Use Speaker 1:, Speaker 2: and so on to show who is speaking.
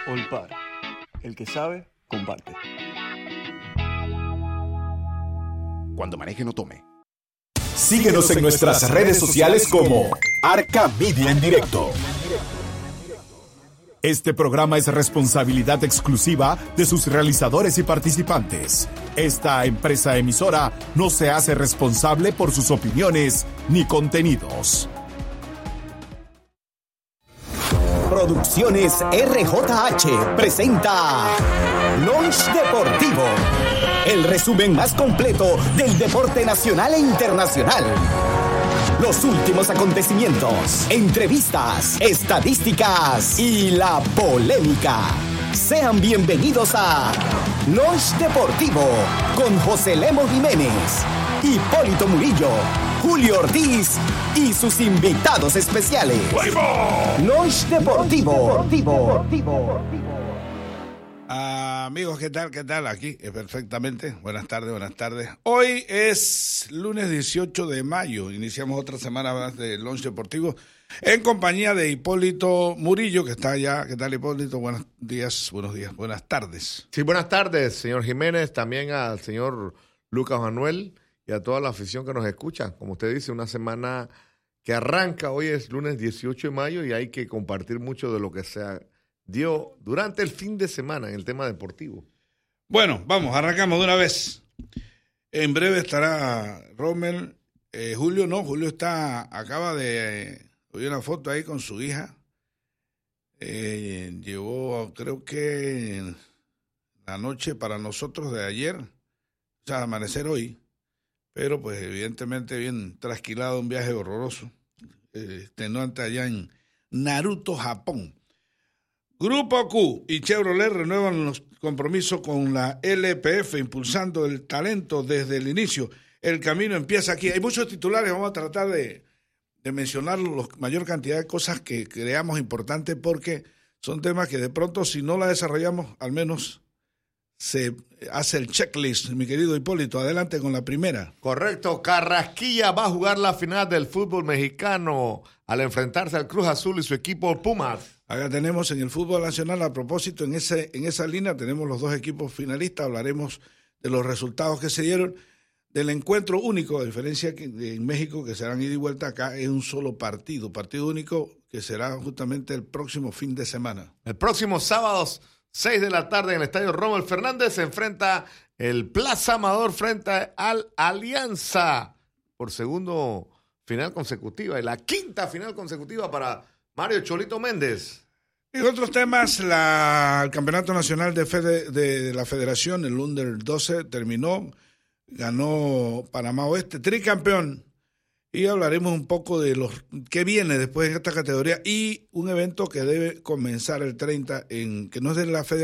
Speaker 1: Olpar, el que sabe, comparte.
Speaker 2: Cuando maneje, no tome.
Speaker 3: Síguenos en nuestras redes sociales como Arca Media en Directo. Este programa es responsabilidad exclusiva de sus realizadores y participantes. Esta empresa emisora no se hace responsable por sus opiniones ni contenidos.
Speaker 4: Producciones RJH presenta Lunch Deportivo, el resumen más completo del deporte nacional e internacional. Los últimos acontecimientos, entrevistas, estadísticas y la polémica. Sean bienvenidos a Lunch Deportivo con José Lemo Jiménez, Hipólito Murillo, Julio Ortiz y sus invitados especiales. Lunch Deportivo.
Speaker 5: Amigos, ¿qué tal? ¿Qué tal? Aquí, perfectamente. Buenas tardes. Hoy es lunes 18 de mayo. Iniciamos otra semana más de Lunch Deportivo en compañía de Hipólito Murillo, que está allá. ¿Qué tal, Hipólito? Buenos días, buenas tardes.
Speaker 6: Sí, buenas tardes, señor Jiménez, también al señor Lucas Manuel y a toda la afición que nos escucha. Como usted dice, una semana que arranca, hoy es lunes 18 de mayo y hay que compartir mucho de lo que se dio durante el fin de semana en el tema deportivo.
Speaker 5: Bueno, vamos, arrancamos de una vez. En breve estará Rommel. Julio acaba de oír una foto ahí con su hija. Llevó, creo que la noche para nosotros de ayer, o sea, amanecer hoy, pero pues evidentemente bien trasquilado, un viaje horroroso, extenuante allá en Naruto, Japón. Grupo Q y Chevrolet renuevan los compromisos con la LPF, impulsando el talento desde el inicio. El camino empieza aquí. Hay muchos titulares, vamos a tratar de mencionar la mayor cantidad de cosas que creamos importantes, porque son temas que de pronto, si no la desarrollamos, al menos se hace el checklist. Mi querido Hipólito, adelante con la primera.
Speaker 6: Correcto, Carrasquilla va a jugar la final del fútbol mexicano al enfrentarse al Cruz Azul y su equipo Pumas.
Speaker 5: Acá tenemos en el fútbol nacional, a propósito, en esa línea tenemos los dos equipos finalistas, hablaremos de los resultados que se dieron, del encuentro único, a diferencia que en México, que serán ida y vuelta, acá es un solo partido único, que será justamente el próximo fin de semana.
Speaker 6: El próximo sábado, 6 de la tarde, en el Estadio Rommel Fernández, se enfrenta el Plaza Amador frente al Alianza por segundo final consecutiva, y la quinta final consecutiva para Mario Cholito Méndez.
Speaker 5: En otros temas, el Campeonato Nacional de la Federación, el Under 12, terminó, ganó Panamá Oeste, tricampeón, y hablaremos un poco de los que viene después en esta categoría y un evento que debe comenzar el 30, que no es de la Federación,